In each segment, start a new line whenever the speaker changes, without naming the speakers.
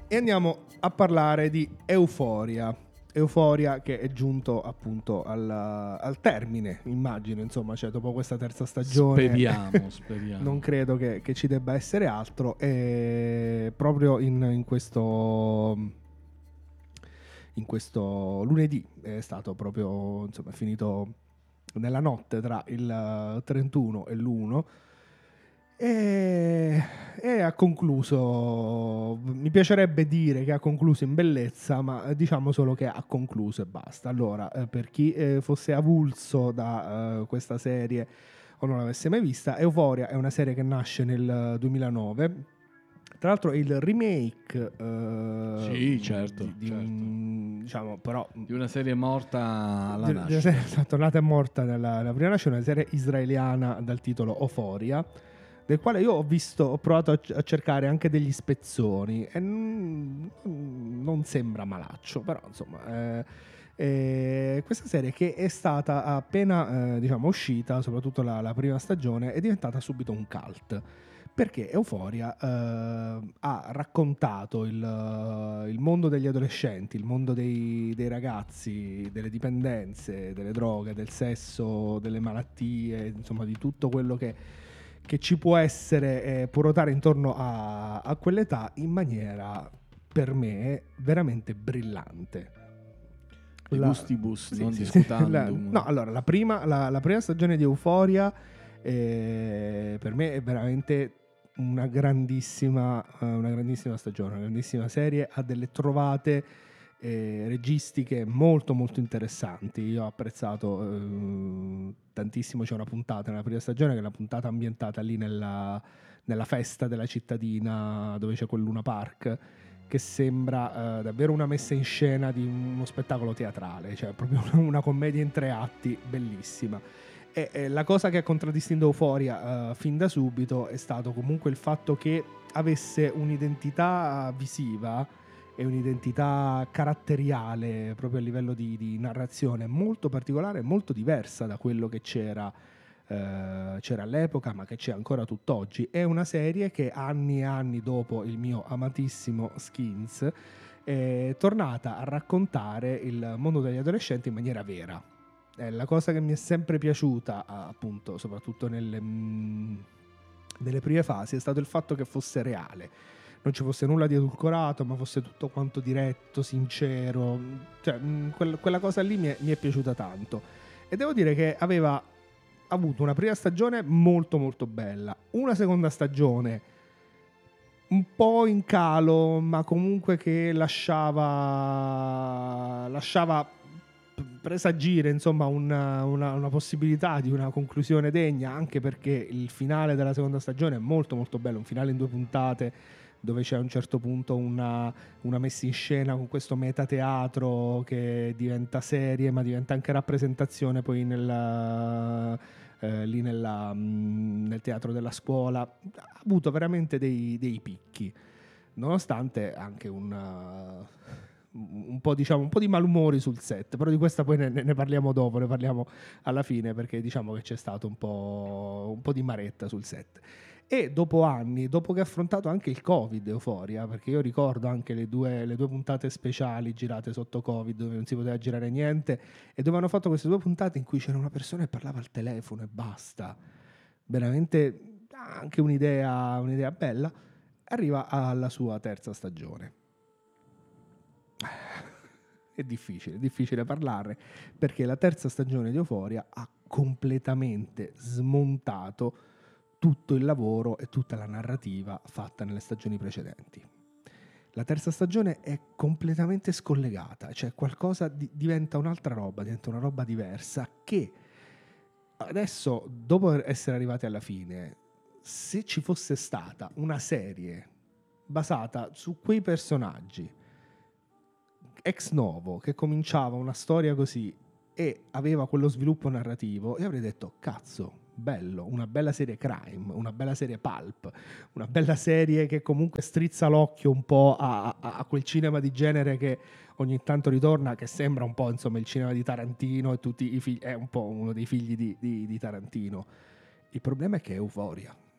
E andiamo a parlare di Euphoria. Euphoria che è giunto appunto al termine, immagino, insomma, cioè dopo questa terza stagione
Speriamo.
non credo che ci debba essere altro. E proprio in questo lunedì è stato proprio, insomma, finito nella notte tra il 31 e l'1 e ha concluso. Mi piacerebbe dire che ha concluso in bellezza, ma diciamo solo che ha concluso e basta. Allora, per chi fosse avulso da questa serie o non l'avesse mai vista, Euphoria è una serie che nasce nel 2009. Tra l'altro è il remake
Sì, certo,
diciamo, però
di una serie morta alla
di una
nascita.
serie tornata e morta nella prima nascita, una serie israeliana dal titolo Euphoria, del quale io ho provato a cercare anche degli spezzoni e non sembra malaccio, però insomma questa serie che è stata appena diciamo uscita, soprattutto la prima stagione, è diventata subito un cult, perché Euphoria ha raccontato il mondo degli adolescenti, il mondo dei ragazzi, delle dipendenze, delle droghe, del sesso, delle malattie, insomma di tutto quello che ci può essere, può ruotare intorno a quell'età in maniera, per me, veramente brillante.
I gustibus,
sì,
non
sì,
discutandum.
no, allora, la prima stagione di Euphoria per me è veramente una grandissima stagione, una grandissima serie, ha delle trovate registiche molto molto interessanti. Io ho apprezzato tantissimo. C'è una puntata nella prima stagione che è una puntata ambientata lì nella festa della cittadina dove c'è quel Luna Park, che sembra davvero una messa in scena di uno spettacolo teatrale, cioè proprio una commedia in 3 atti bellissima. E la cosa che ha contraddistinto Euphoria fin da subito è stato comunque il fatto che avesse un'identità visiva e un'identità caratteriale proprio a livello di narrazione molto particolare, molto diversa da quello che c'era all'epoca, ma che c'è ancora tutt'oggi. È una serie che anni e anni dopo il mio amatissimo Skins è tornata a raccontare il mondo degli adolescenti in maniera vera. La cosa che mi è sempre piaciuta, appunto, soprattutto nelle prime fasi, è stato il fatto che fosse reale. Non ci fosse nulla di edulcorato, ma fosse tutto quanto diretto, sincero. Cioè, quella cosa lì mi è piaciuta tanto. E devo dire che aveva avuto una prima stagione molto molto bella, una seconda stagione un po' in calo, ma comunque che lasciava presagire, insomma, una possibilità di una conclusione degna, anche perché il finale della seconda stagione è molto molto bello, un finale in 2 puntate dove c'è a un certo punto una messa in scena con questo metateatro che diventa serie ma diventa anche rappresentazione poi lì nel teatro della scuola. Ha avuto veramente dei picchi, nonostante anche un po' di malumori sul set, però di questa poi ne parliamo dopo, ne parliamo alla fine, perché diciamo che c'è stato un po' di maretta sul set. E dopo anni, dopo che ha affrontato anche il Covid, Euphoria, perché io ricordo anche le due puntate speciali girate sotto Covid dove non si poteva girare niente e dove hanno fatto queste 2 puntate in cui c'era una persona che parlava al telefono e basta, veramente anche un'idea bella. Arriva alla sua terza stagione. È difficile parlarne, perché la terza stagione di Euphoria ha completamente smontato tutto il lavoro e tutta la narrativa fatta nelle stagioni precedenti. La terza stagione è completamente scollegata, cioè qualcosa diventa un'altra roba, diventa una roba diversa, che adesso, dopo essere arrivati alla fine, se ci fosse stata una serie basata su quei personaggi ex novo, che cominciava una storia così e aveva quello sviluppo narrativo, io avrei detto cazzo, bello, una bella serie crime, una bella serie pulp, una bella serie che comunque strizza l'occhio un po' a quel cinema di genere che ogni tanto ritorna, che sembra un po' insomma il cinema di Tarantino e tutti i figli, è un po' uno dei figli di Tarantino. Il problema è che è Euphoria.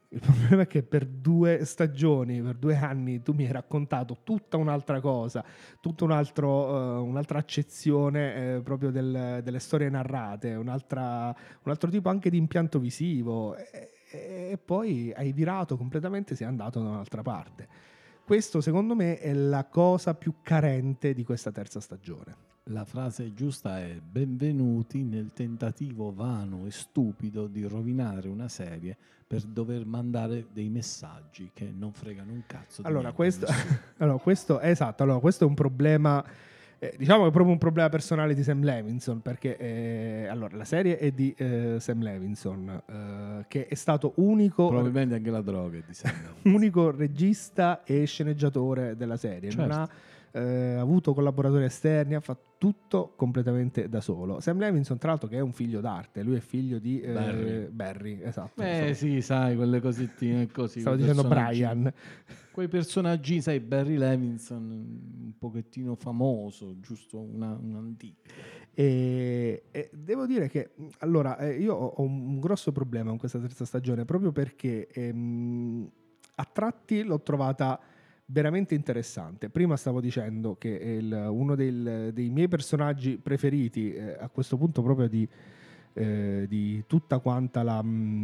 Il problema è che per 2 stagioni, per 2 anni, tu mi hai raccontato tutta un'altra cosa, tutta un'altra accezione proprio delle storie narrate, un altro tipo anche di impianto visivo, e poi hai virato completamente, sei andato da un'altra parte. Questo secondo me è la cosa più carente di questa terza stagione.
La frase giusta è: benvenuti nel tentativo vano e stupido di rovinare una serie per dover mandare dei messaggi che non fregano un cazzo di
Allora,
niente a nessuno.
questo è un problema, diciamo che è proprio un problema personale di Sam Levinson, perché allora, la serie è di Sam Levinson, che è stato
Probabilmente anche la droga è di Sam Levinson.
unico regista e sceneggiatore della serie. Non
Certo.
ha avuto collaboratori esterni, ha fatto tutto completamente da solo. Sam Levinson, tra l'altro, che è un figlio d'arte, lui è figlio di Barry, esatto.
Sì, sai, quelle cosettine così.
Stavo
quei
dicendo
personaggi-
Brian.
Quei personaggi, sai, Barry Levinson, un pochettino famoso, giusto un antico.
E devo dire che allora io ho un grosso problema con questa terza stagione, proprio perché a tratti l'ho trovata veramente interessante. Prima stavo dicendo che è uno dei miei personaggi preferiti, a questo punto proprio di tutta quanta la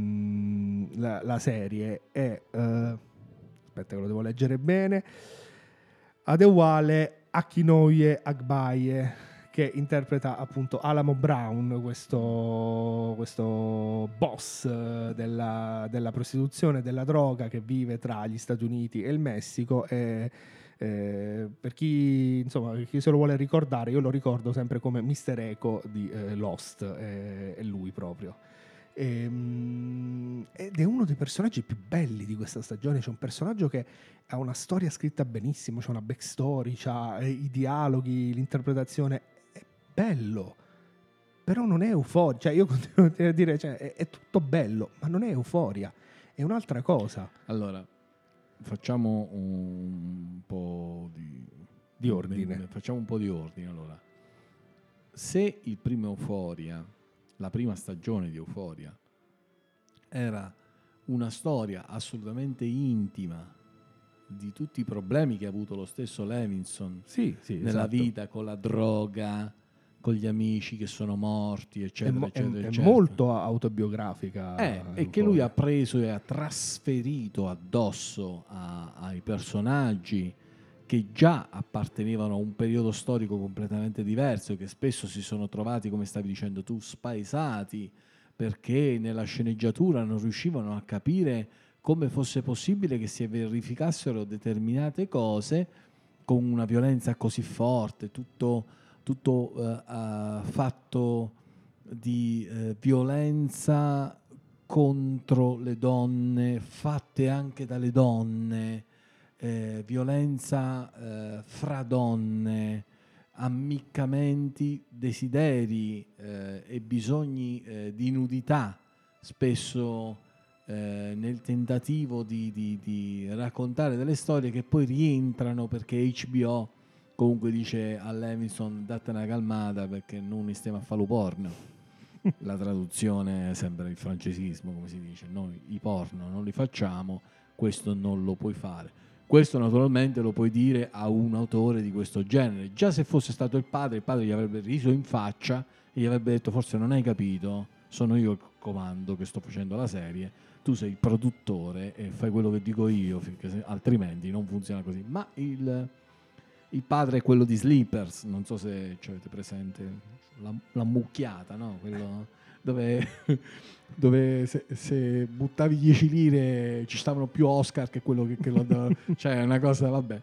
serie è aspetta che lo devo leggere bene, Adewale Akinoye Agbaye, che interpreta appunto Alamo Brown, questo boss della prostituzione e della droga che vive tra gli Stati Uniti e il Messico. E per chi se lo vuole ricordare, io lo ricordo sempre come Mr. Eco di Lost, è lui proprio. Ed è uno dei personaggi più belli di questa stagione. C'è un personaggio che ha una storia scritta benissimo, c'ha una backstory, c'ha i dialoghi, l'interpretazione. È bello, però non è euforia. Cioè, io continuo a dire, cioè, è tutto bello, ma non è euforia, è un'altra cosa.
Allora, facciamo un po'
di ordine.
Facciamo un po' di ordine. Allora, se il primo Euphoria, la prima stagione di Euphoria, era una storia assolutamente intima di tutti i problemi che ha avuto lo stesso Levinson nella
esatto.
vita, con la droga, con gli amici che sono morti, eccetera, eccetera.
È molto autobiografica.
E che lui ha preso e ha trasferito addosso ai personaggi che già appartenevano a un periodo storico completamente diverso, che spesso si sono trovati, come stavi dicendo tu, spaesati, perché nella sceneggiatura non riuscivano a capire come fosse possibile che si verificassero determinate cose con una violenza così forte, tutto fatto di violenza contro le donne, fatte anche dalle donne, violenza fra donne, ammiccamenti, desideri e bisogni di nudità, spesso nel tentativo di raccontare delle storie che poi rientrano, perché HBO comunque dice a Levinson: date una calmata perché non stiamo a fare lo porno. La traduzione è sempre il francesismo, come si dice, noi i porno non li facciamo, questo non lo puoi fare. Questo naturalmente lo puoi dire a un autore di questo genere. Già se fosse stato il padre gli avrebbe riso in faccia e gli avrebbe detto: forse non hai capito, sono io il comando che sto facendo la serie, tu sei il produttore e fai quello che dico io, altrimenti non funziona così. Ma il padre è quello di Sleepers, non so se avete presente la mucchiata, no? Quello dove se buttavi 10 lire ci stavano più Oscar che quello che lo dava. Cioè è una cosa, vabbè.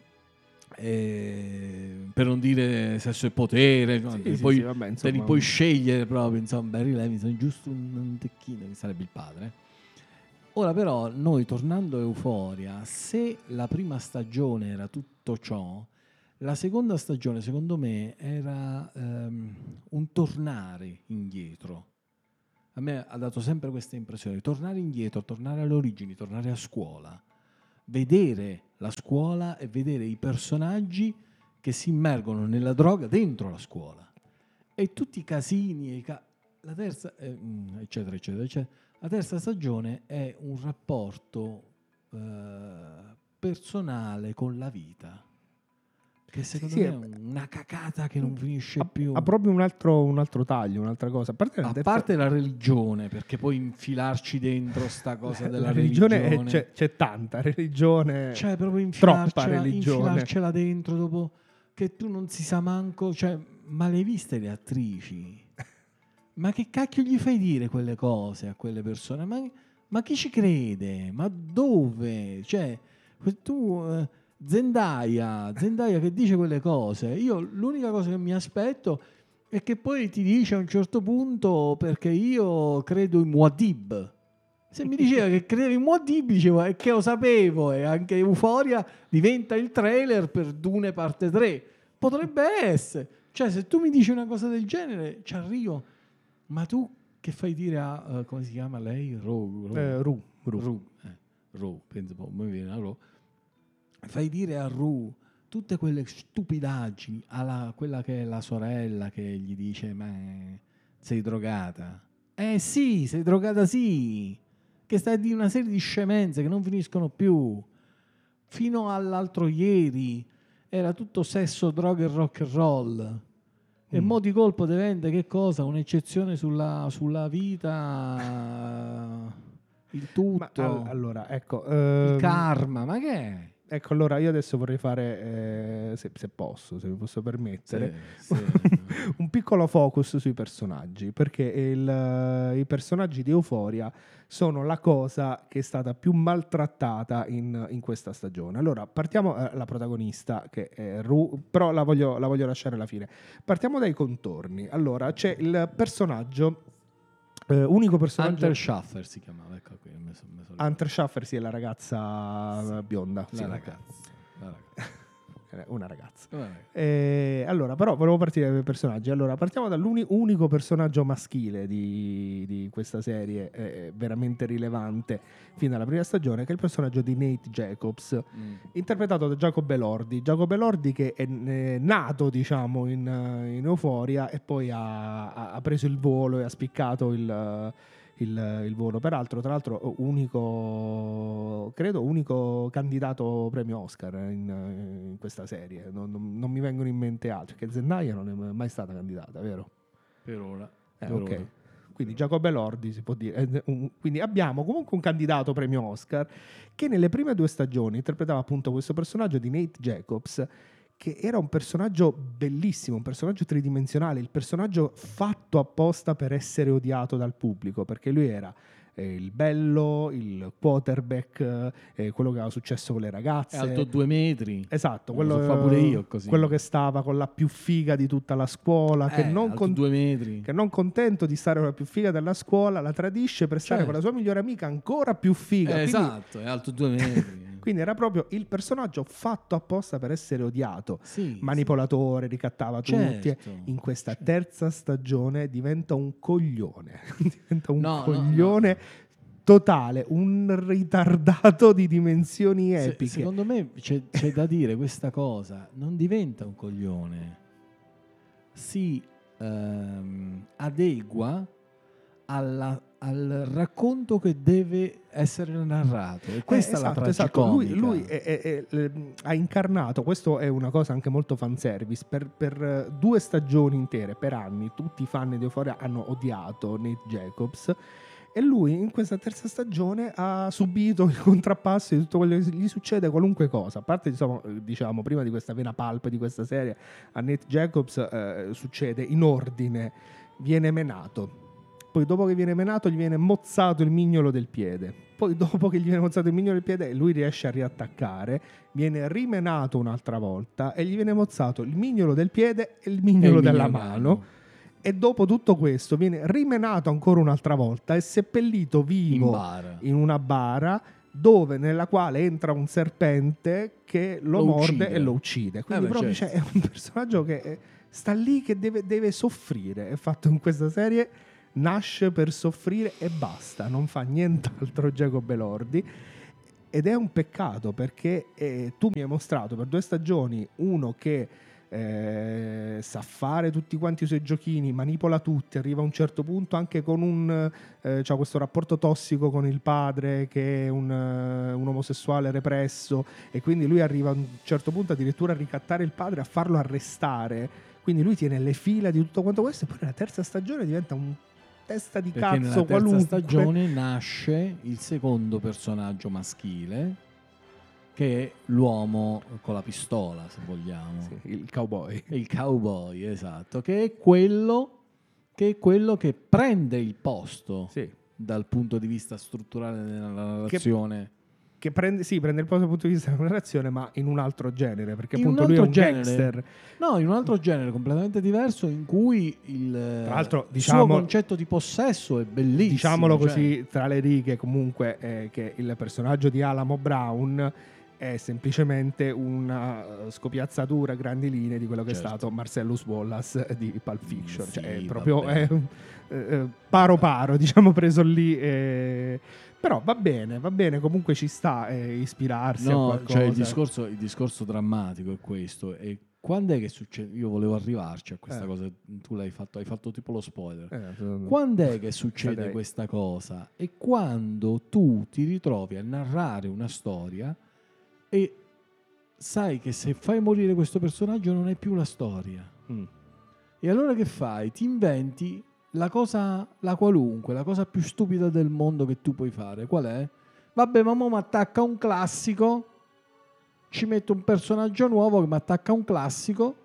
Per non dire sesso e potere, no?
Vabbè,
te li puoi scegliere proprio, insomma. Barry Levinson, giusto un tecchino, che sarebbe il padre. Ora però, noi tornando a Euphoria, se la prima stagione era tutto ciò, la seconda stagione, secondo me, era un tornare indietro. A me ha dato sempre questa impressione: tornare indietro, tornare alle origini, tornare a scuola, vedere la scuola e vedere i personaggi che si immergono nella droga dentro la scuola e tutti i casini, la terza, eccetera, eccetera, eccetera. La terza stagione è un rapporto personale con la vita, che secondo me è una cacata che non finisce più.
Ha proprio un altro taglio, un'altra cosa.
A parte la religione, perché poi infilarci dentro sta cosa della religione.
C'è tanta religione,
cioè proprio
troppa religione.
Infilarcela dentro dopo che tu non si sa manco, cioè, ma le hai viste le attrici? Ma che cacchio gli fai dire quelle cose a quelle persone? Ma chi ci crede? Ma dove? Cioè, tu Zendaya che dice quelle cose, io l'unica cosa che mi aspetto è che poi ti dice a un certo punto, perché io credo in Muad'Dib. Se mi diceva che credevo in Muad'Dib, dicevo e che lo sapevo, e anche Euphoria diventa il trailer per Dune parte 3. Potrebbe essere. Cioè, se tu mi dici una cosa del genere, ci arrivo. Ma tu che fai dire a come si chiama lei? Ru, penso un po', mi viene a Ru. Fai dire a Ru tutte quelle stupidaggini alla quella che è la sorella che gli dice ma sei drogata? Sì, sei drogata sì, che stai a dire una serie di scemenze che non finiscono più. Fino all'altro ieri era tutto sesso, droga e rock and roll. E mo di colpo diventa che cosa? Un'eccezione sulla vita, il tutto.
Allora, ecco,
il karma, ma che è?
Ecco, allora io adesso vorrei fare, se posso, se mi posso permettere, un piccolo focus sui personaggi, perché i personaggi di Euphoria sono la cosa che è stata più maltrattata in questa stagione. Allora, partiamo, la protagonista, che è Ru, però la voglio lasciare alla fine. Partiamo dai contorni. Allora, c'è il personaggio... unico personaggio.
Hunter Schaffer si chiamava, ecco qui.
Hunter Schaffer, sì, è la ragazza bionda.
La ragazza.
Una ragazza. Allora, però volevo partire dai personaggi. Allora, partiamo dall'unico personaggio maschile di questa serie, veramente rilevante fino alla prima stagione, che è il personaggio di Nate Jacobs, interpretato da Jacob Elordi. Jacob Elordi che è nato, diciamo, in Euphoria e poi ha preso il volo e ha spiccato il volo. Tra l'altro unico candidato premio Oscar in questa serie. Non mi vengono in mente altri, perché Zendaya non è mai stata candidata, vero?
Per ora.
Ok. Quindi Jacob Elordi si può dire. Quindi abbiamo comunque un candidato premio Oscar che nelle prime 2 stagioni interpretava appunto questo personaggio di Nate Jacobs, che era un personaggio bellissimo, un personaggio tridimensionale, il personaggio fatto apposta per essere odiato dal pubblico, perché lui era il bello, il quarterback, quello che aveva successo con le ragazze.
È alto 2 metri.
Esatto,
quello fa pure io così.
Quello che stava con la più figa di tutta la scuola, che non
2 metri.
Che non contento di stare con la più figa della scuola, la tradisce per stare con la sua migliore amica ancora più figa.
Esatto, è alto 2 metri.
Quindi era proprio il personaggio fatto apposta per essere odiato.
Sì,
manipolatore, ricattava tutti. In questa terza stagione diventa un coglione. Diventa un coglione totale, un ritardato di dimensioni epiche.
Secondo me c'è da dire questa cosa. Non diventa un coglione. Si adegua al racconto che deve essere narrato, e questa è la tragicomica.
Lui ha incarnato, questo è una cosa anche molto fanservice, per 2 stagioni intere, per anni tutti i fan di Euphoria hanno odiato Nate Jacobs, e lui in questa terza stagione ha subito il contrappasso di tutto quello che gli succede, qualunque cosa. A parte, diciamo, prima di questa vena pulp di questa serie, a Nate Jacobs succede in ordine: viene menato, poi dopo che viene menato gli viene mozzato il mignolo del piede, poi dopo che gli viene mozzato il mignolo del piede lui riesce a riattaccare, viene rimenato un'altra volta e gli viene mozzato il mignolo del piede e il mignolo della mano. E dopo tutto questo viene rimenato ancora un'altra volta e seppellito vivo in una bara, nella quale entra un serpente che lo morde e lo uccide. Quindi proprio è un personaggio che sta lì, che deve soffrire. È fatto in questa serie, nasce per soffrire e basta, non fa nient'altro Jacob Elordi. Ed è un peccato, perché tu mi hai mostrato per 2 stagioni uno che sa fare tutti quanti i suoi giochini, manipola tutti, arriva a un certo punto anche con c'ha questo rapporto tossico con il padre che è un omosessuale represso, e quindi lui arriva a un certo punto addirittura a ricattare il padre, a farlo arrestare, quindi lui tiene le fila di tutto quanto questo, e poi nella terza stagione diventa un testa di
Perché nella
cazzo
terza
qualunque.
stagione nasce il secondo personaggio maschile, che è l'uomo con la pistola, se vogliamo.
Sì, il cowboy.
Il cowboy, esatto, che è quello che prende il posto
Sì.
dal punto di vista strutturale della narrazione.
Che prende il posto dal punto di vista della narrazione, ma in un altro genere, perché
In
appunto
un
lui è un
altro genere.
gangster.
No, in un altro genere completamente diverso, in cui
Tra l'altro,
il suo concetto di possesso è bellissimo.
Diciamolo
cioè,
così, tra le righe, comunque, che il personaggio di Alamo Brown è semplicemente una scopiazzatura a grandi linee di quello che
Certo.
è stato Marcellus Wallace di Pulp Fiction.
Sì,
Cioè, è
va
proprio
bene.
paro, diciamo, preso lì. Però va bene, comunque ci sta ispirarsi a
No,
qualcosa.
cioè il discorso drammatico è questo. E quando è che succede? Io volevo arrivarci a questa cosa. Tu hai fatto tipo lo spoiler. Quando è che succede
Sarei.
questa cosa? È quando tu ti ritrovi a narrare una storia e sai che se fai morire questo personaggio non è più la storia. E allora che fai? Ti inventi la cosa più stupida del mondo che tu puoi fare. Qual è? Vabbè, ma mo mi attacca un classico, ci metto un personaggio nuovo che mi attacca un classico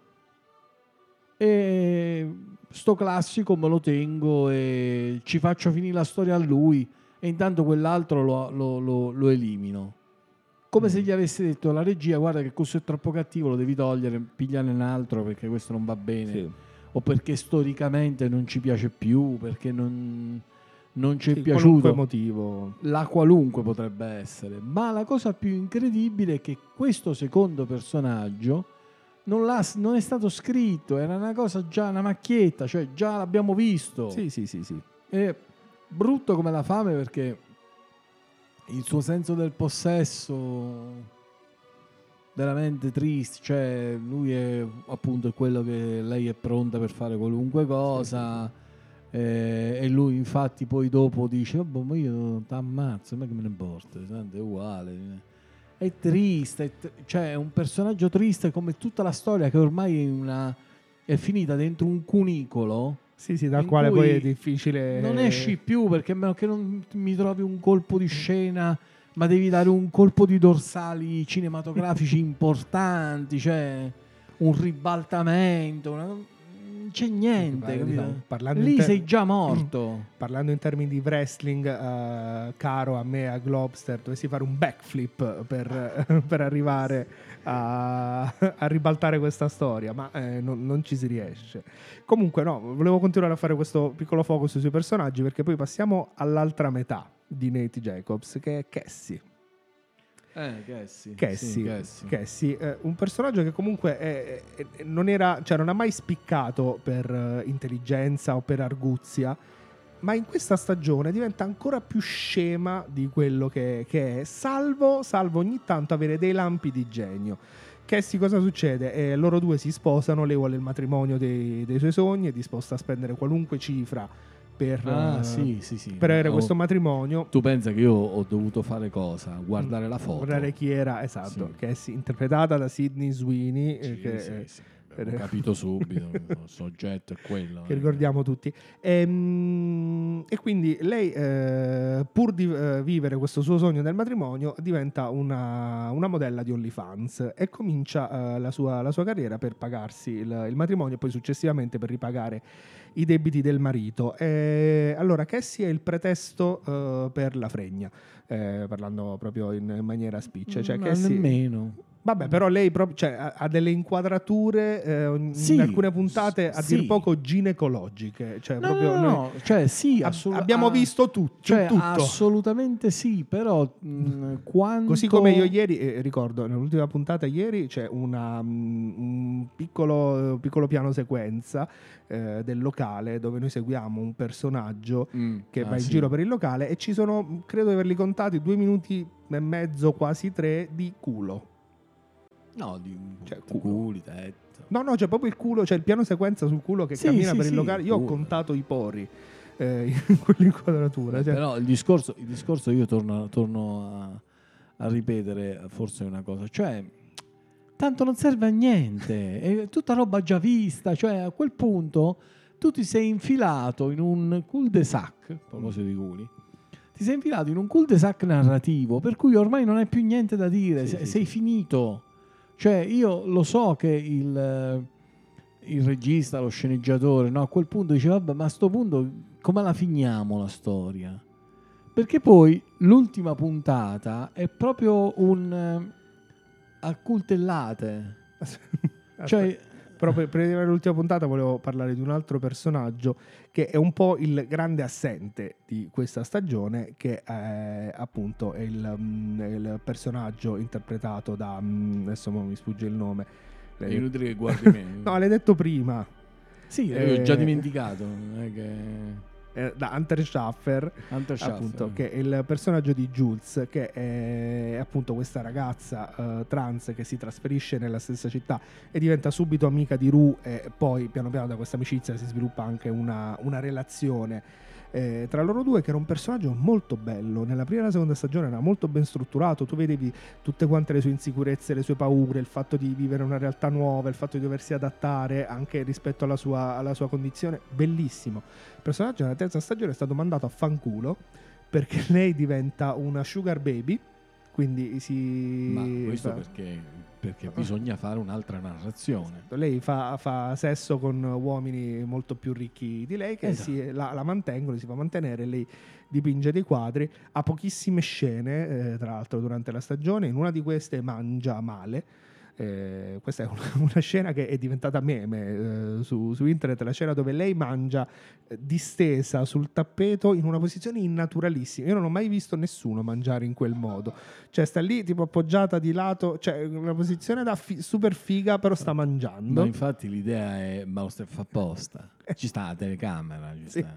e sto classico me lo tengo e ci faccio finire la storia a lui e intanto quell'altro lo elimino. Come se gli avessi detto alla regia: guarda che questo è troppo cattivo, lo devi togliere, pigliane un altro perché questo non va bene.
Sì.
O perché storicamente non ci piace più, perché non ci è
Sì,
piacuto.
qualunque motivo.
La qualunque potrebbe essere. Ma la cosa più incredibile è che questo secondo personaggio non è stato scritto, era una cosa già, una macchietta, cioè già l'abbiamo visto.
Sì.
È brutto come la fame, perché il suo senso del possesso veramente triste, cioè lui è appunto quello che lei è pronta per fare qualunque cosa. E lui infatti poi dopo dice: vabbè, ma io ti ammazzo, ma che me ne importa, tanto è uguale. È triste, cioè è un personaggio triste, come tutta la storia, che ormai è finita dentro un cunicolo.
Sì, dal
in
quale
cui
poi è difficile.
non esci più, perché a meno che non mi trovi un colpo di scena, ma devi dare un colpo di dorsali cinematografici importanti, cioè un ribaltamento, non c'è niente, capito? Lì sei già morto.
Parlando in termini di wrestling, caro a me, a Globster, dovessi fare un backflip per arrivare a ribaltare questa storia, ma non ci si riesce. Comunque no, volevo continuare a fare questo piccolo focus sui personaggi, perché poi passiamo all'altra metà di Nate Jacobs, che è Cassie. Cassie, un personaggio che comunque non ha mai spiccato per intelligenza o per arguzia, ma in questa stagione diventa ancora più scema di quello che è, salvo ogni tanto avere dei lampi di genio. Cassie, cosa succede? Loro due si sposano, lei vuole il matrimonio dei suoi sogni, è disposta a spendere qualunque cifra per avere questo matrimonio.
Tu pensa che io ho dovuto fare cosa? Guardare la foto.
Guardare chi era, esatto, Cassie, interpretata da Sydney Sweeney,
ho capito subito, il soggetto è quello.
Che ricordiamo tutti. E quindi lei, pur di vivere questo suo sogno del matrimonio, diventa una modella di OnlyFans e comincia la sua carriera per pagarsi il matrimonio e poi successivamente per ripagare i debiti del marito. Allora Cassie è il pretesto per la fregna, parlando proprio in maniera spiccia. Cioè, Cassie,
nemmeno.
Vabbè, però lei ha delle inquadrature in alcune puntate a dir poco ginecologiche. Cioè,
cioè sì,
abbiamo visto tutto.
Assolutamente sì, però quando...
Così come io ieri, ricordo, nell'ultima puntata ieri c'è un piccolo piano sequenza del locale dove noi seguiamo un personaggio che va in giro per il locale e ci sono, credo di averli contati, 2 minuti e mezzo, quasi 3 di culo.
No, di
Cioè,
culi, tetto.
No, c'è proprio il culo, c'è il piano sequenza sul culo che
Sì,
cammina
sì,
per il
sì,
locale. Io ho
culo.
contato i pori in quell'inquadratura. Cioè.
Però il discorso io torno a ripetere forse una cosa, cioè tanto non serve a niente, è tutta roba già vista, cioè a quel punto tu ti sei infilato in un cul-de-sac, a proposito di culi, ti sei infilato in un cul-de-sac narrativo per cui ormai non hai più niente da dire, sei finito. Cioè io lo so che il regista, lo sceneggiatore, no, a quel punto dice vabbè, ma a sto punto come la finiamo la storia? Perché poi l'ultima puntata è proprio un accultellate. Cioè,
però per arrivare all'ultima puntata volevo parlare di un altro personaggio che è un po' il grande assente di questa stagione, che è appunto il personaggio interpretato da adesso mi sfugge il nome.
è inutile che guardi me.
No, l'hai detto prima.
Sì, l'ho già dimenticato. Non è che...
Da Hunter Schaffer, appunto, che è il personaggio di Jules, che è appunto questa ragazza trans che si trasferisce nella stessa città e diventa subito amica di Rue, e poi piano piano da questa amicizia si sviluppa anche una relazione tra loro due, che era un personaggio molto bello. Nella prima e nella seconda stagione era molto ben strutturato, tu vedevi tutte quante le sue insicurezze, le sue paure, il fatto di vivere una realtà nuova, il fatto di doversi adattare anche rispetto alla sua condizione. Bellissimo. Il personaggio nella terza stagione è stato mandato a fanculo perché lei diventa una sugar baby, quindi
Ma questo perché bisogna fare un'altra narrazione.
Lei fa sesso con uomini molto più ricchi di lei, che la mantengono, si fa mantenere. Lei dipinge dei quadri, ha pochissime scene tra l'altro durante la stagione. In una di queste mangia male. Questa è una scena che è diventata meme su internet, la scena dove lei mangia distesa sul tappeto in una posizione innaturalissima. Io non ho mai visto nessuno mangiare in quel modo, cioè sta lì tipo appoggiata di lato, cioè una posizione da super figa, però sta mangiando.
Ma infatti l'idea è ma lo fa apposta, ci sta la telecamera, ci sta.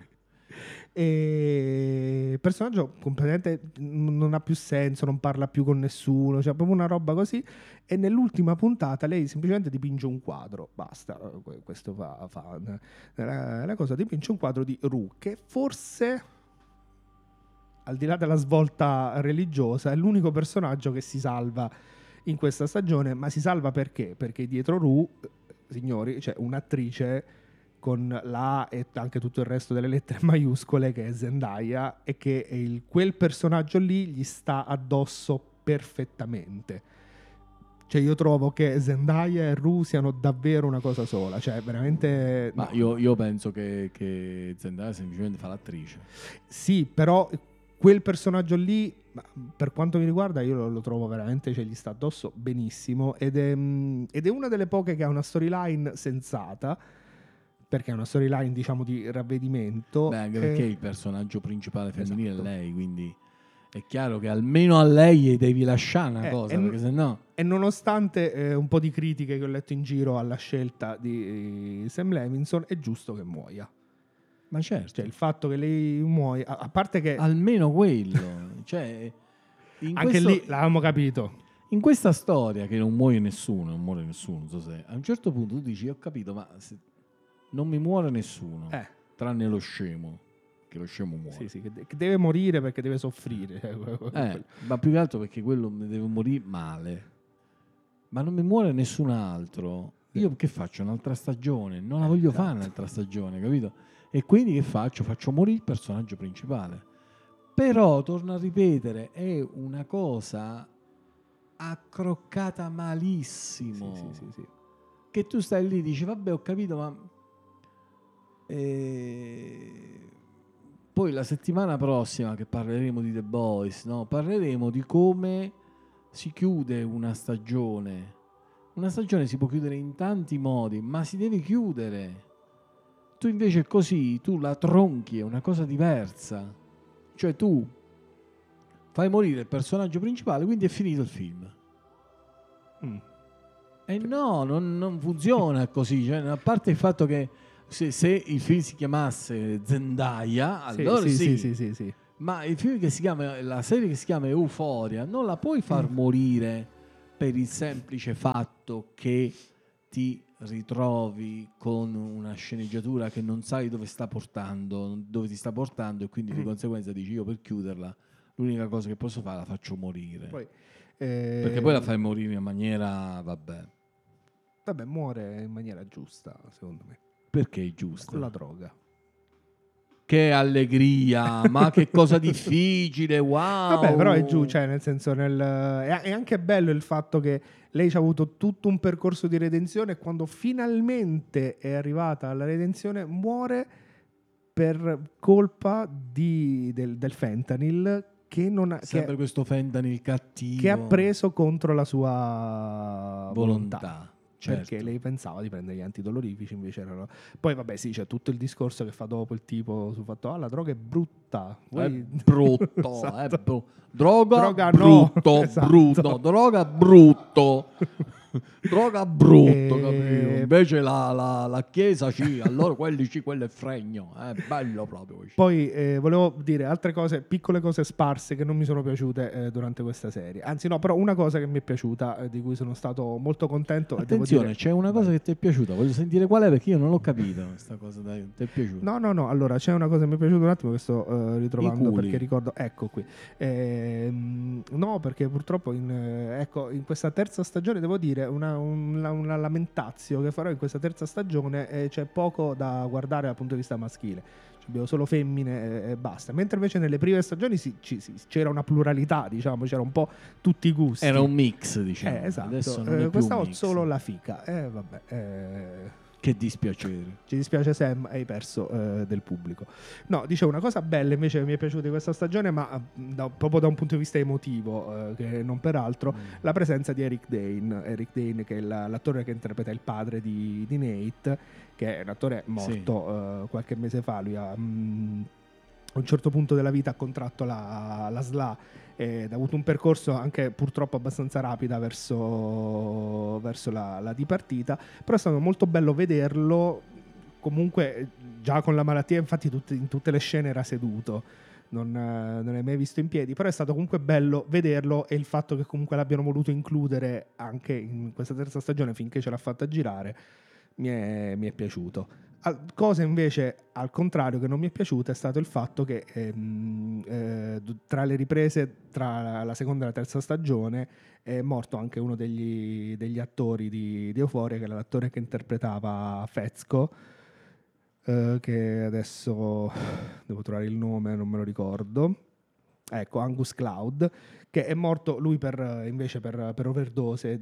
E il personaggio completamente non ha più senso, non parla più con nessuno, cioè proprio una roba così. E nell'ultima puntata lei semplicemente dipinge un quadro, basta. Questo fa la cosa, dipinge un quadro di Rue, che forse, al di là della svolta religiosa, è l'unico personaggio che si salva in questa stagione. Ma si salva perché? Perché dietro Rue, signori, c'è un'attrice con la A e anche tutto il resto delle lettere maiuscole, che è Zendaya, e che è quel personaggio lì gli sta addosso perfettamente. Cioè io trovo che Zendaya e Rue siano davvero una cosa sola, cioè veramente...
Ma no. Io penso che Zendaya semplicemente fa l'attrice.
Sì, però quel personaggio lì, per quanto mi riguarda, io lo trovo veramente, cioè gli sta addosso benissimo, ed è una delle poche che ha una storyline sensata, perché è una storyline, diciamo, di ravvedimento.
Beh, anche perché il personaggio principale femminile è lei, quindi è chiaro che almeno a lei devi lasciare una cosa, perché sennò...
E nonostante un po' di critiche che ho letto in giro alla scelta di Sam Levinson, è giusto che muoia.
Ma certo.
Cioè il fatto che lei muoia, a parte che...
Almeno quello. Cioè,
anche lì l'avevamo capito.
In questa storia che non muore nessuno, non so se... A un certo punto tu dici, ho capito, ma... non mi muore nessuno, tranne lo scemo, che lo scemo muore.
Sì, che deve morire perché deve soffrire.
Ma più che altro perché quello deve morire male. Ma non mi muore nessun altro. Io che faccio? Un'altra stagione? Non la voglio fare un'altra stagione, capito? E quindi che faccio? Faccio morire il personaggio principale. Però, torno a ripetere, è una cosa accroccata malissimo.
Sì.
Che tu stai lì e dici, vabbè, ho capito, ma... Poi la settimana prossima che parleremo di The Boys, no? Parleremo di come si chiude una stagione. Una stagione si può chiudere in tanti modi, ma si deve chiudere. Tu invece così, tu la tronchi, è una cosa diversa. Cioè tu fai morire il personaggio principale, quindi è finito il film. E no, non funziona così. Cioè, a parte il fatto che se il film si chiamasse Zendaya, allora sì. Ma il film che si chiama, la serie che si chiama Euphoria, non la puoi far morire per il semplice fatto che ti ritrovi con una sceneggiatura che non sai dove sta portando, dove ti sta portando, e quindi di conseguenza dici: io per chiuderla l'unica cosa che posso fare la faccio morire.
Poi,
perché poi la fai morire in maniera, vabbè,
muore in maniera giusta, secondo me,
perché è giusto?
con la droga.
Che allegria, ma che cosa difficile, wow.
Vabbè, però è giù, cioè nel senso è anche bello il fatto che lei ci ha avuto tutto un percorso di redenzione e quando finalmente è arrivata alla redenzione muore per colpa del fentanyl che non ha,
sempre questo fentanyl cattivo
che ha preso contro la sua volontà.
Certo.
Perché lei pensava di prendere gli antidolorifici, invece erano... Poi vabbè sì, c'è tutto il discorso che fa dopo il tipo sul fatto la droga è brutta.
È brutto,
Esatto.
Droga
no.
brutto,
Esatto.
brutto, no, droga brutto. Droga brutto, capito? Invece la chiesa sì, allora quelli sì, quello è fregno, è bello proprio.
Poi volevo dire altre cose, piccole cose sparse che non mi sono piaciute durante questa serie. Anzi no, però una cosa che mi è piaciuta, di cui sono stato molto contento.
Attenzione,
devo dire...
c'è una cosa che ti è piaciuta, voglio sentire qual è, perché io non l'ho capita questa cosa, dai, ti è piaciuta?
No, allora c'è una cosa che mi è piaciuta un attimo che sto ritrovando,
I culi.
perché ricordo, ecco qui. No, perché purtroppo in questa terza stagione devo dire una lamentazio che farò in questa terza stagione, c'è poco da guardare dal punto di vista maschile. Abbiamo solo femmine e basta. Mentre invece nelle prime stagioni c'era una pluralità, diciamo, c'era un po' tutti i gusti.
Era un mix, diciamo.
Esatto.
Adesso non è più
questa
un
volta
mix.
solo la fica.
Che dispiacere.
Ci dispiace Sam, hai perso del pubblico. No, dicevo una cosa bella invece che mi è piaciuta di questa stagione, ma proprio da un punto di vista emotivo, che non peraltro, la presenza di Eric Dane, che è l'attore che interpreta il padre di Nate, che è un attore morto qualche mese fa. Lui a un certo punto della vita ha contratto la SLA ed ha avuto un percorso anche purtroppo abbastanza rapida verso la dipartita, però è stato molto bello vederlo comunque già con la malattia, infatti in tutte le scene era seduto, non l'hai mai visto in piedi, però è stato comunque bello vederlo, e il fatto che comunque l'abbiano voluto includere anche in questa terza stagione finché ce l'ha fatta girare mi è piaciuto. Cosa invece al contrario che non mi è piaciuta è stato il fatto che tra le riprese tra la seconda e la terza stagione è morto anche uno degli attori di Euphoria, che era l'attore che interpretava Fezco, che adesso devo trovare il nome, non me lo ricordo. Ecco, Angus Cloud, che è morto lui invece per overdose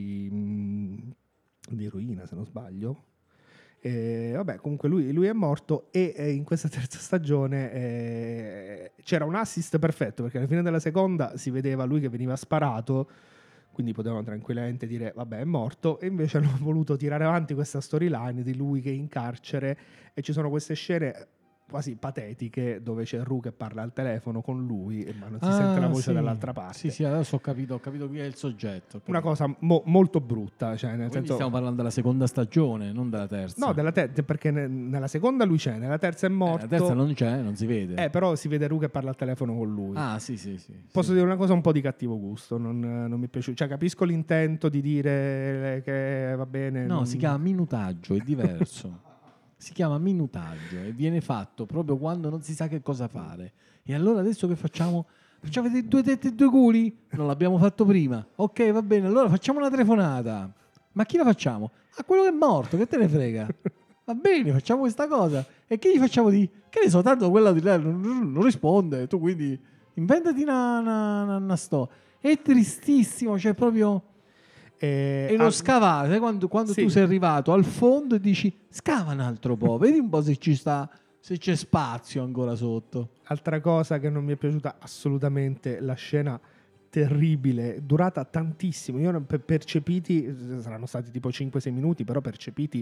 di eroina, se non sbaglio. Vabbè, comunque lui è morto, e in questa terza stagione c'era un assist perfetto, perché alla fine della seconda si vedeva lui che veniva sparato, quindi potevano tranquillamente dire vabbè è morto, e invece hanno voluto tirare avanti questa storyline di lui che è in carcere, e ci sono queste scene quasi patetiche dove c'è Ru che parla al telefono con lui ma non si sente la voce dall'altra parte.
Sì, adesso ho capito chi è il soggetto.
Una cosa molto brutta, cioè nel senso,
stiamo parlando della seconda stagione, non della terza.
No, della terza, perché nella seconda lui c'è, nella terza è morto.
La terza non c'è, non si vede.
Però si vede Ru che parla al telefono con lui.
Sì.
Posso dire una cosa un po' di cattivo gusto, non mi è piaciuto. Cioè, capisco l'intento di dire che va bene.
No, si chiama minutaggio, è diverso. Si chiama minutaggio e viene fatto proprio quando non si sa che cosa fare. E allora adesso che facciamo? Facciamo vedere due tette e due culi? Non l'abbiamo fatto prima. Ok, va bene, allora facciamo una telefonata. Ma chi la facciamo? A quello che è morto, che te ne frega? Va bene, facciamo questa cosa. E che gli facciamo di... Che ne so, tanto quella di lei non risponde. Tu quindi inventati una storia. È tristissimo, cioè proprio... E lo scavate quando sì. Tu sei arrivato al fondo e dici scava un altro po', vedi un po' se ci sta, se c'è spazio ancora sotto.
Altra cosa che non mi è piaciuta assolutamente, la scena terribile, durata tantissimo. Io percepiti, saranno stati tipo 5-6 minuti, però percepiti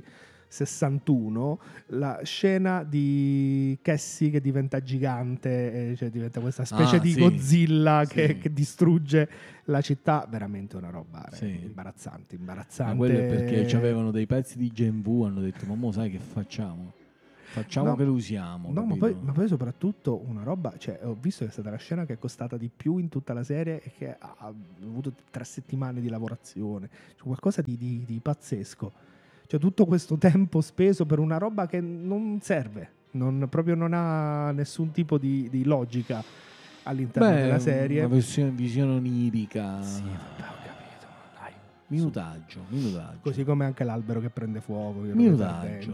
61. La scena di Cassie che diventa gigante, cioè diventa questa specie di Godzilla che distrugge la città, veramente una roba imbarazzante.
Ma quello è perché c'avevano dei pezzi di Gen V, hanno detto ma mo sai che facciamo? Facciamo che lo usiamo.
No,
capito?
ma poi soprattutto una roba, cioè ho visto che è stata la scena che è costata di più in tutta la serie e che ha avuto 3 settimane di lavorazione, cioè qualcosa di pazzesco. Cioè tutto questo tempo speso per una roba che non serve, proprio non ha nessun tipo di logica all'interno della serie.
Una visione onirica.
Sì, vabbè, ho capito, dai.
Minutaggio.
Così come anche l'albero che prende fuoco.
Minutaggio.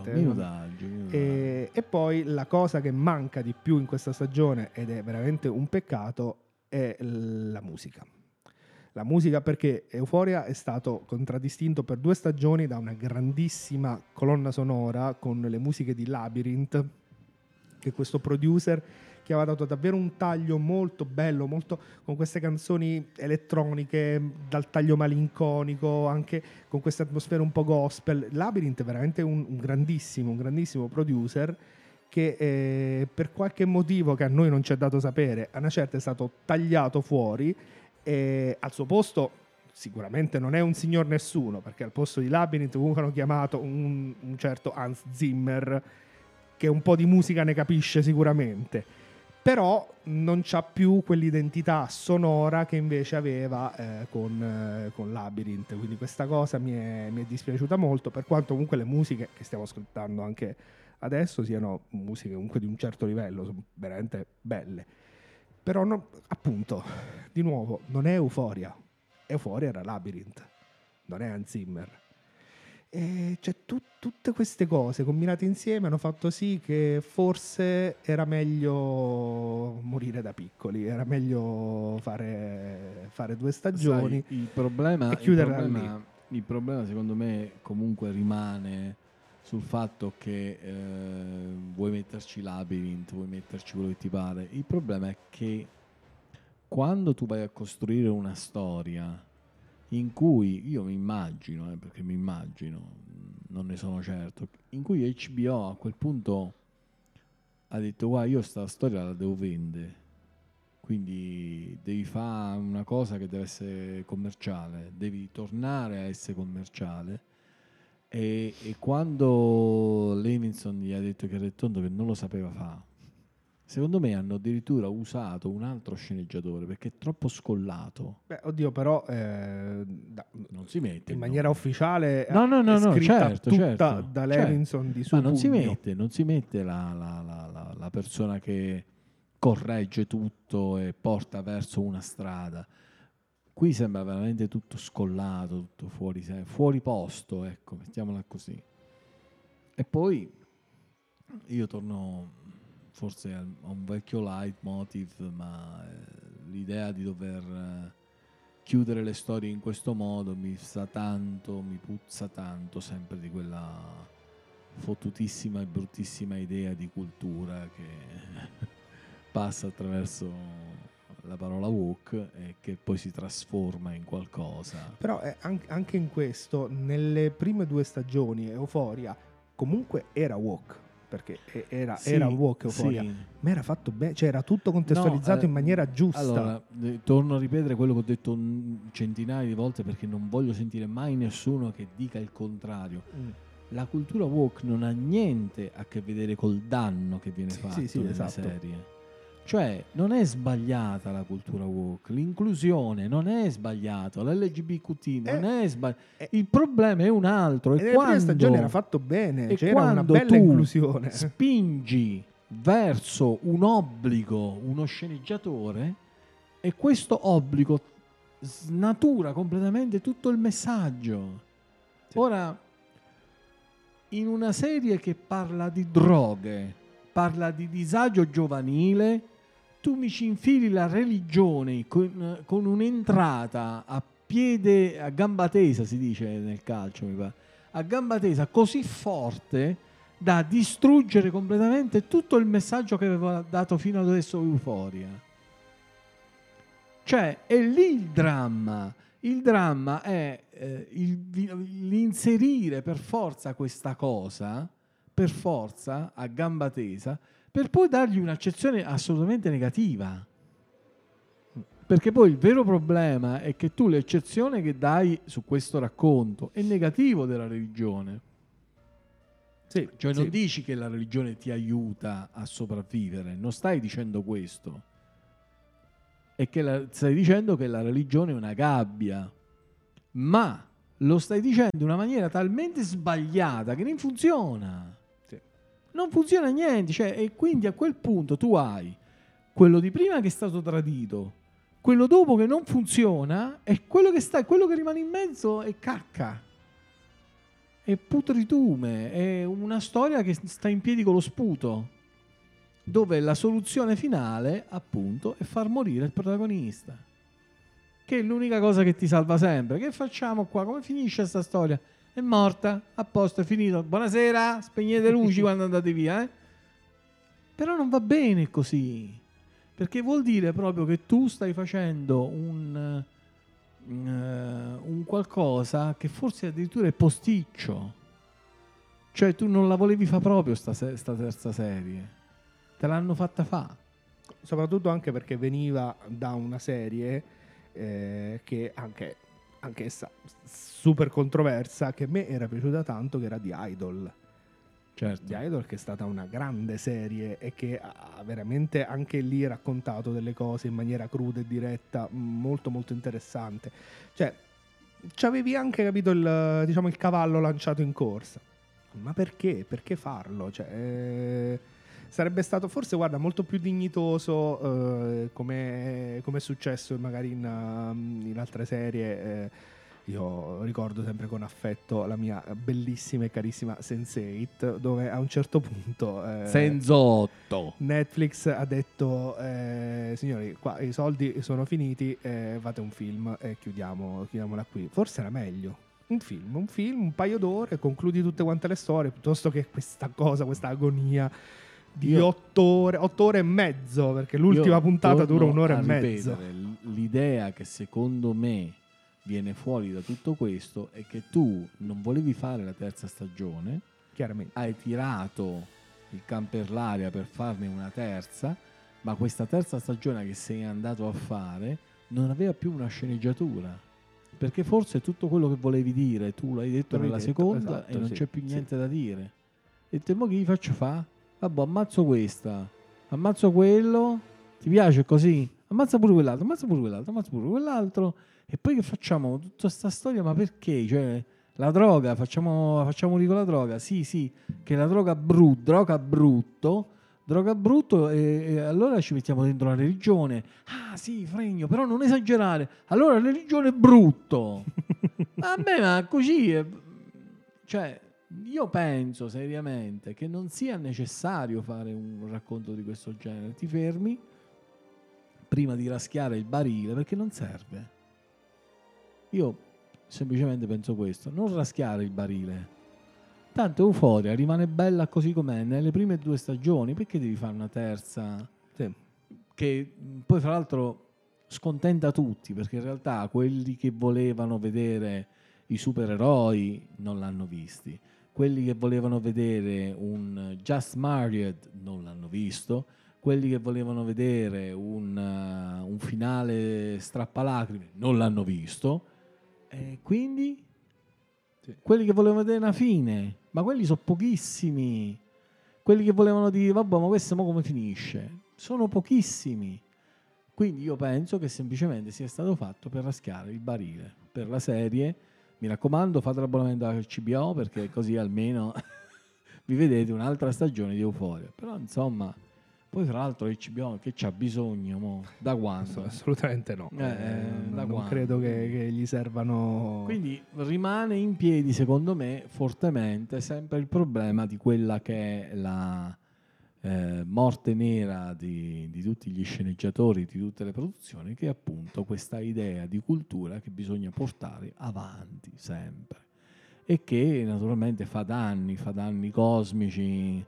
E poi la cosa che manca di più in questa stagione, ed è veramente un peccato, è la musica. La musica, perché Euphoria è stato contraddistinto per 2 stagioni da una grandissima colonna sonora con le musiche di Labyrinth, che è questo producer che aveva dato davvero un taglio molto bello, molto con queste canzoni elettroniche dal taglio malinconico, anche con queste atmosfere un po' gospel. Labyrinth è veramente un grandissimo producer che per qualche motivo che a noi non ci è dato sapere, a una certa è stato tagliato fuori, e al suo posto sicuramente non è un signor nessuno, perché al posto di Labyrinth comunque hanno chiamato un certo Hans Zimmer, che un po' di musica ne capisce sicuramente, però non c'ha più quell'identità sonora che invece aveva con Labyrinth, quindi questa cosa mi è dispiaciuta molto, per quanto comunque le musiche che stiamo ascoltando anche adesso siano musiche comunque di un certo livello, sono veramente belle. Però appunto, di nuovo, non è Euphoria. Euphoria era Labyrinth, non è Hans Zimmer. E cioè, tutte queste cose combinate insieme hanno fatto sì che forse era meglio morire da piccoli, era meglio fare 2 stagioni.
Sai, il problema secondo me comunque rimane sul fatto che vuoi metterci Labyrinth, vuoi metterci quello che ti pare. Il problema è che quando tu vai a costruire una storia in cui, io mi immagino, perché mi immagino, non ne sono certo, in cui HBO a quel punto ha detto guarda, io sta storia la devo vendere, quindi devi fare una cosa che deve essere commerciale, devi tornare a essere commerciale. E quando Levinson gli ha detto che Red Tondo che non lo sapeva fare, secondo me hanno addirittura usato un altro sceneggiatore perché è troppo scollato.
Beh, oddio, però
non si mette
in maniera ufficiale
no,
è scritta
certo,
tutta da Levinson di suo
ma non
pugno.
si mette la persona che corregge tutto e porta verso una strada. Qui sembra veramente tutto scollato, tutto fuori posto, ecco, mettiamola così. E poi io torno forse a un vecchio leitmotiv, ma l'idea di dover chiudere le storie in questo modo mi puzza tanto sempre di quella fottutissima e bruttissima idea di cultura che passa attraverso la parola woke e che poi si trasforma in qualcosa.
Però anche in questo, nelle prime 2 stagioni Euphoria comunque era woke, perché era woke Euphoria,
sì.
ma era fatto bene, cioè era tutto contestualizzato in maniera giusta.
Allora, torno a ripetere quello che ho detto centinaia di volte perché non voglio sentire mai nessuno che dica il contrario. La cultura woke non ha niente a che vedere col danno che viene fatto nelle
esatto.
serie. Cioè, non è sbagliata la cultura woke, l'inclusione non è sbagliata, l'LGBTQ non è sbagliata. Il problema è un altro.
E nella prima stagione era fatto bene, c'era una bella
tu
inclusione.
Spingi verso un obbligo uno sceneggiatore e questo obbligo snatura completamente tutto il messaggio. Sì. Ora, in una serie che parla di droghe, parla di disagio giovanile, tu mi ci infili la religione con un'entrata a gamba tesa, si dice nel calcio, mi pare, a gamba tesa così forte da distruggere completamente tutto il messaggio che aveva dato fino adesso Euphoria. Cioè, è lì il dramma. Il dramma è l'inserire per forza questa cosa, per forza, a gamba tesa, per poi dargli un'accezione assolutamente negativa. Perché poi il vero problema è che tu l'eccezione che dai su questo racconto è negativo della religione.
Sì,
Cioè non
sì.
dici che la religione ti aiuta a sopravvivere, non stai dicendo questo. È che stai dicendo che la religione è una gabbia, ma lo stai dicendo in una maniera talmente sbagliata che non funziona.
Sì.
Non funziona niente, cioè, e quindi a quel punto tu hai quello di prima che è stato tradito, quello dopo che non funziona, e quello che rimane in mezzo è cacca. È putritume, è una storia che sta in piedi con lo sputo, dove la soluzione finale, appunto, è far morire il protagonista, che è l'unica cosa che ti salva sempre. Che facciamo qua? Come finisce sta storia? È morta, a posto, è finito. Buonasera, spegnete le luci quando andate via, eh? Però non va bene così, perché vuol dire proprio che tu stai facendo un qualcosa che forse addirittura è posticcio. Cioè tu non la volevi fa proprio sta terza serie, te l'hanno fatta fa.
Soprattutto anche perché veniva da una serie che anche essa super controversa, che a me era piaciuta tanto, che era The Idol.
Certo.
The Idol, che è stata una grande serie e che ha veramente anche lì raccontato delle cose in maniera cruda e diretta, molto molto interessante. Cioè, c'avevi anche capito il cavallo lanciato in corsa. Ma perché? Perché farlo? Cioè, sarebbe stato forse, guarda, molto più dignitoso, come è successo magari in altre serie. Io ricordo sempre con affetto la mia bellissima e carissima Sense8, dove a un certo punto
Senzotto.
Netflix ha detto: signori, qua i soldi sono finiti, fate un film e chiudiamola qui. Forse era meglio un film, un paio d'ore, concludi tutte quante le storie, piuttosto che questa agonia di 8 ore e mezzo, perché l'ultima puntata dura un'ora e mezzo.
L'idea che secondo me viene fuori da tutto questo è che tu non volevi fare la terza stagione,
Chiaramente.
hai tirato il can per l'aria per farne una terza, ma questa terza stagione che sei andato a fare non aveva più una sceneggiatura, perché forse tutto quello che volevi dire tu l'hai detto nella seconda, esatto, e non c'è più niente da dire. E te mo che gli faccio fa? Vabbè, ammazzo questa, ammazzo quello, ti piace così? Ammazza pure quell'altro, ammazza pure quell'altro, ammazza pure quell'altro. E poi che facciamo? Tutta sta storia, ma perché? Cioè, la droga, facciamo con la droga. Sì, che la droga brutto, e allora ci mettiamo dentro la religione. Ah sì, fregno, però non esagerare. Allora la religione è brutto. Vabbè, ma così cioè, io penso seriamente che non sia necessario fare un racconto di questo genere. Ti fermi prima di raschiare il barile, perché non serve. Io semplicemente penso questo: non raschiare il barile. Tanto Euphoria rimane bella così com'è nelle prime 2 stagioni, perché devi fare una terza?
Sì.
Che poi fra l'altro scontenta tutti, perché in realtà quelli che volevano vedere i supereroi non l'hanno visti, quelli che volevano vedere un Just Married non l'hanno visto, quelli che volevano vedere un finale strappalacrime non l'hanno visto, e quindi sì, quelli che volevano vedere una fine, ma quelli sono pochissimi. Quelli che volevano dire vabbè, ma questo mo come finisce, sono pochissimi. Quindi io penso che semplicemente sia stato fatto per raschiare il barile per la serie. Mi raccomando, fate l'abbonamento al CBO, perché così almeno vi vedete un'altra stagione di Euphoria. Però insomma, poi tra l'altro HBO che c'ha bisogno mo? Da quando?
Assolutamente no. Non credo che gli servano.
Quindi rimane in piedi, secondo me, fortemente sempre il problema di quella che è la morte nera di tutti gli sceneggiatori, di tutte le produzioni, che è appunto questa idea di cultura che bisogna portare avanti sempre, e che naturalmente fa danni cosmici.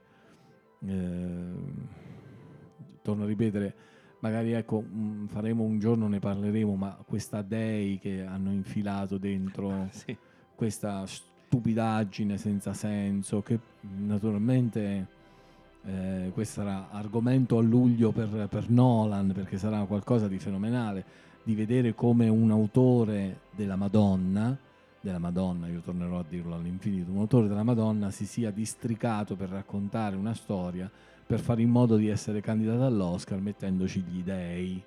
Torno a ripetere, magari ecco, faremo un giorno, ne parleremo, ma questa dei che hanno infilato dentro
sì,
questa stupidaggine senza senso, che naturalmente questo sarà argomento a luglio per Nolan, perché sarà qualcosa di fenomenale, di vedere come un autore della Madonna della Madonna, io tornerò a dirlo all'infinito, un autore della Madonna si sia districato per raccontare una storia, per fare in modo di essere candidato all'Oscar mettendoci gli dei,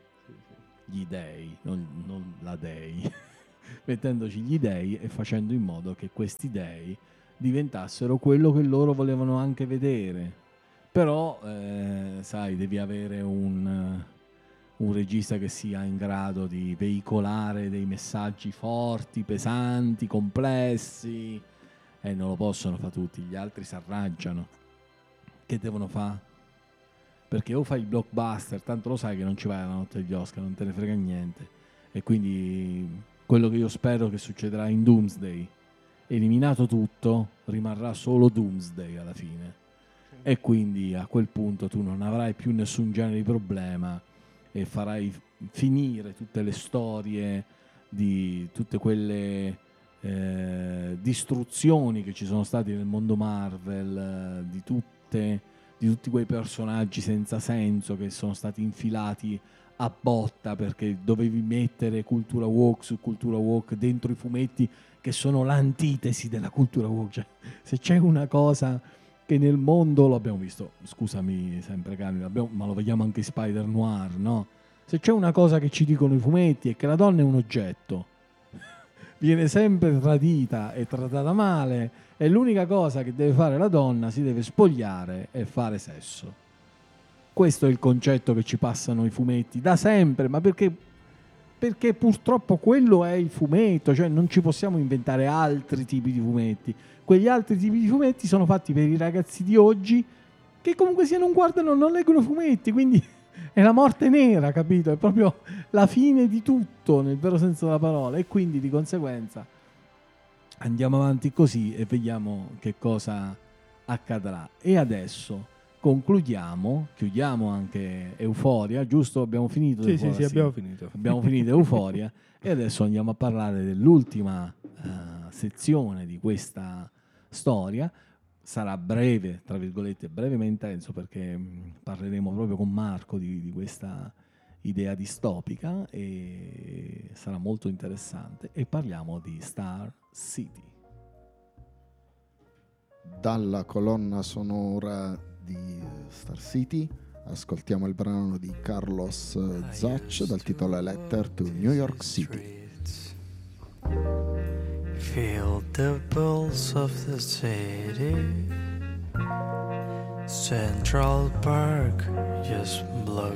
non la dei, mettendoci gli dei e facendo in modo che questi dei diventassero quello che loro volevano anche vedere. Però, sai, devi avere un regista che sia in grado di veicolare dei messaggi forti, pesanti, complessi, e non lo possono fare tutti, gli altri si arrangiano. Che devono fare? Perché o fai il blockbuster, tanto lo sai che non ci vai alla notte degli Oscar, non te ne frega niente. E quindi quello che io spero che succederà in Doomsday, eliminato tutto, rimarrà solo Doomsday alla fine. E quindi a quel punto tu non avrai più nessun genere di problema e farai finire tutte le storie di tutte quelle distruzioni che ci sono state nel mondo Marvel, di tutti quei personaggi senza senso che sono stati infilati a botta perché dovevi mettere cultura woke su cultura woke dentro i fumetti che sono l'antitesi della cultura woke. Cioè, se c'è una cosa che nel mondo, lo abbiamo visto, scusami sempre Camille, ma lo vediamo anche in Spider-Noir, no? Se c'è una cosa che ci dicono i fumetti è che la donna è un oggetto, viene sempre tradita e trattata male, e l'unica cosa che deve fare la donna si deve spogliare e fare sesso. Questo è il concetto che ci passano i fumetti da sempre, ma perché purtroppo quello è il fumetto, cioè non ci possiamo inventare altri tipi di fumetti. Quegli altri tipi di fumetti sono fatti per i ragazzi di oggi che comunque sia non guardano, non leggono fumetti, quindi è la morte nera, capito? È proprio la fine di tutto nel vero senso della parola, e quindi di conseguenza andiamo avanti così e vediamo che cosa accadrà. E adesso chiudiamo anche Euphoria, giusto? Abbiamo finito?
Sì, abbiamo finito.
Abbiamo finito Euphoria e adesso andiamo a parlare dell'ultima sezione di questa storia. Sarà breve, tra virgolette, breve ma intenso, perché parleremo proprio con Marco di questa idea distopica e sarà molto interessante, e parliamo di Star City.
Dalla colonna sonora di Star City ascoltiamo il brano di Carlos Zach dal titolo Letter to New York City.
Feel the pulse of the city. Central Park just block